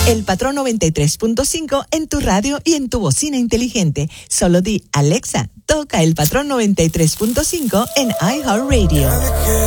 El Patrón 93.5 en tu radio y en tu bocina inteligente. Solo di, Alexa, toca El Patrón 93.5 en iHeartRadio.